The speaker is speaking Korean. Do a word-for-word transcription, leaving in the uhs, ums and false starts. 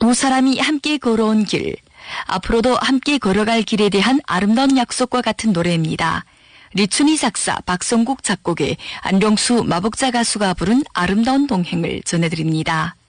두 사람이 함께 걸어온 길, 앞으로도 함께 걸어갈 길에 대한 아름다운 약속과 같은 노래입니다. 리춘희 작사, 박성국 작곡의 안병수 마복자 가수가 부른 아름다운 동행을 전해드립니다.